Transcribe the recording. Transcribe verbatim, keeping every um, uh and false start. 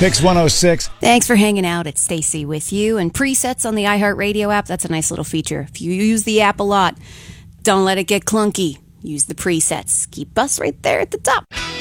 Mix one oh six. Thanks for hanging out. It's Stacy with you. And presets on the iHeartRadio app, that's a nice little feature. If you use the app a lot, don't let it get clunky. Use the presets. Keep us right there at the top.